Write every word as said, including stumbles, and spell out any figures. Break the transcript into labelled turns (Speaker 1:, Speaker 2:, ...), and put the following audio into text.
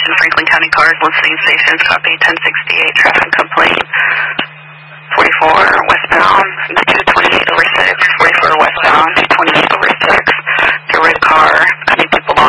Speaker 1: Franklin County Cars listening station, copy ten sixty-eight traffic complaint.